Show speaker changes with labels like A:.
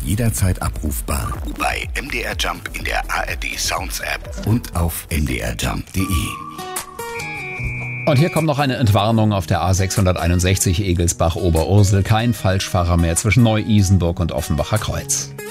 A: jederzeit abrufbar bei MDR Jump in der ARD Sounds App und auf mdrjump.de.
B: Und hier kommt noch eine Entwarnung auf der A661 Egelsbach-Oberursel. Kein Falschfahrer mehr zwischen Neu-Isenburg und Offenbacher Kreuz.